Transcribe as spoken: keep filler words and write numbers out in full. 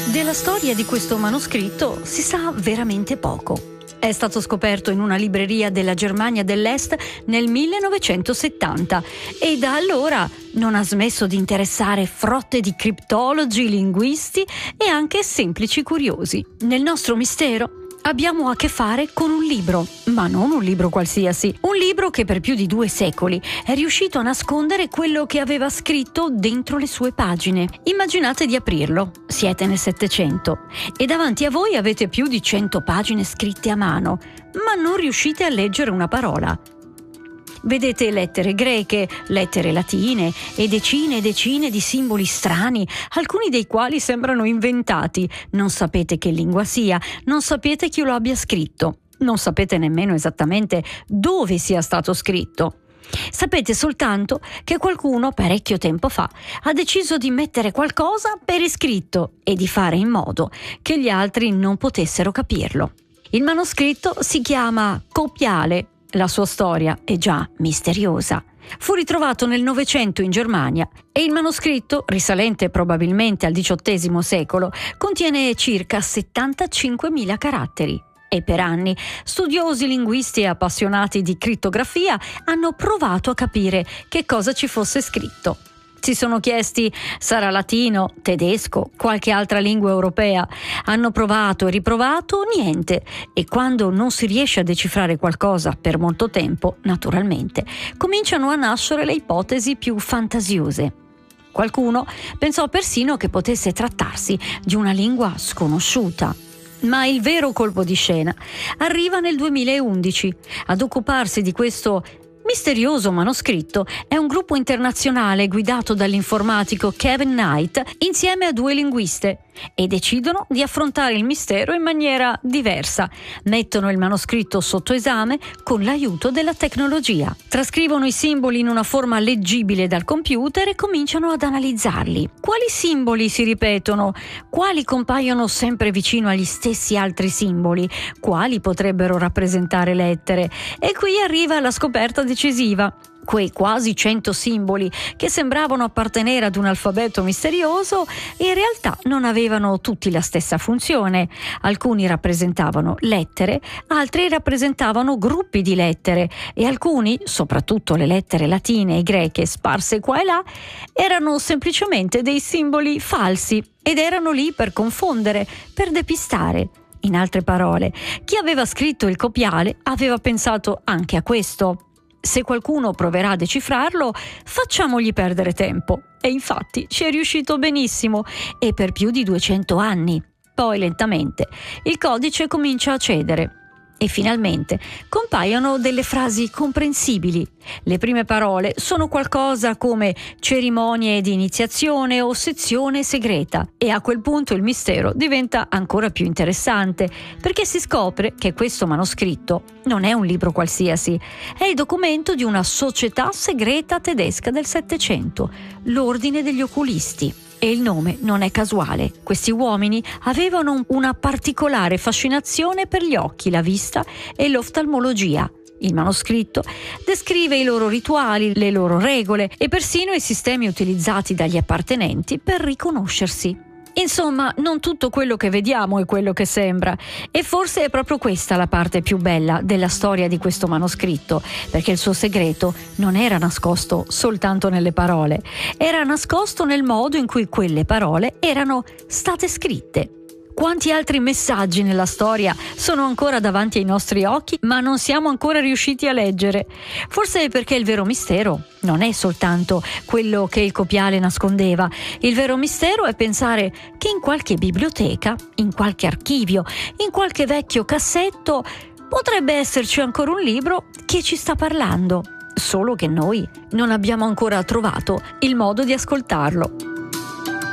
Della storia di questo manoscritto si sa veramente poco. È stato scoperto in una libreria della Germania dell'Est nel millenovecentosettanta e da allora non ha smesso di interessare frotte di criptologi, linguisti e anche semplici curiosi. Nel nostro mistero abbiamo a che fare con un libro, ma non un libro qualsiasi. Un libro che per più di due secoli è riuscito a nascondere quello che aveva scritto dentro le sue pagine. Immaginate di aprirlo. Siete nel Settecento e davanti a voi avete più di cento pagine scritte a mano, ma non riuscite a leggere una parola. Vedete lettere greche, lettere latine e decine e decine di simboli strani, alcuni dei quali sembrano inventati. Non sapete che lingua sia, non sapete chi lo abbia scritto, non sapete nemmeno esattamente dove sia stato scritto. Sapete soltanto che qualcuno parecchio tempo fa ha deciso di mettere qualcosa per iscritto e di fare in modo che gli altri non potessero capirlo. Il manoscritto si chiama Copiale. La sua storia è già misteriosa. Fu ritrovato nel Novecento in Germania e il manoscritto, risalente probabilmente al diciottesimo secolo, contiene circa settantacinquemila caratteri. E per anni studiosi, linguisti e appassionati di crittografia hanno provato a capire che cosa ci fosse scritto. Si sono chiesti: sarà latino, tedesco, qualche altra lingua europea? Hanno provato e riprovato, niente. E quando non si riesce a decifrare qualcosa per molto tempo, naturalmente, cominciano a nascere le ipotesi più fantasiose. Qualcuno pensò persino che potesse trattarsi di una lingua sconosciuta. Ma il vero colpo di scena arriva nel duemilaundici. Ad occuparsi di questo misterioso manoscritto è un gruppo internazionale guidato dall'informatico Kevin Knight insieme a due linguiste e decidono di affrontare il mistero in maniera diversa. Mettono il manoscritto sotto esame con l'aiuto della tecnologia. Trascrivono i simboli in una forma leggibile dal computer e cominciano ad analizzarli. Quali simboli si ripetono? Quali compaiono sempre vicino agli stessi altri simboli? Quali potrebbero rappresentare lettere? E qui arriva la scoperta decisiva. Quei quasi cento simboli che sembravano appartenere ad un alfabeto misterioso in realtà non avevano tutti la stessa funzione. Alcuni rappresentavano lettere, altri rappresentavano gruppi di lettere e alcuni, soprattutto le lettere latine e greche sparse qua e là, erano semplicemente dei simboli falsi ed erano lì per confondere, per depistare. In altre parole, chi aveva scritto il copiale aveva pensato anche a questo. Se qualcuno proverà a decifrarlo, facciamogli perdere tempo. E infatti ci è riuscito benissimo, e per più di duecento anni. Poi lentamente il codice comincia a cedere e finalmente compaiono delle frasi comprensibili. Le prime parole sono qualcosa come cerimonie di iniziazione o sezione segreta e a quel punto il mistero diventa ancora più interessante perché si scopre che questo manoscritto non è un libro qualsiasi, è il documento di una società segreta tedesca del Settecento, l'Ordine degli Oculisti. E il nome non è casuale. Questi uomini avevano una particolare fascinazione per gli occhi, la vista e l'oftalmologia. Il manoscritto descrive i loro rituali, le loro regole e persino i sistemi utilizzati dagli appartenenti per riconoscersi. Insomma, non tutto quello che vediamo è quello che sembra, e forse è proprio questa la parte più bella della storia di questo manoscritto, perché il suo segreto non era nascosto soltanto nelle parole, era nascosto nel modo in cui quelle parole erano state scritte. Quanti altri messaggi nella storia sono ancora davanti ai nostri occhi, ma non siamo ancora riusciti a leggere? Forse è perché il vero mistero non è soltanto quello che il copiale nascondeva. Il vero mistero è pensare che in qualche biblioteca, in qualche archivio, in qualche vecchio cassetto potrebbe esserci ancora un libro che ci sta parlando, solo che noi non abbiamo ancora trovato il modo di ascoltarlo.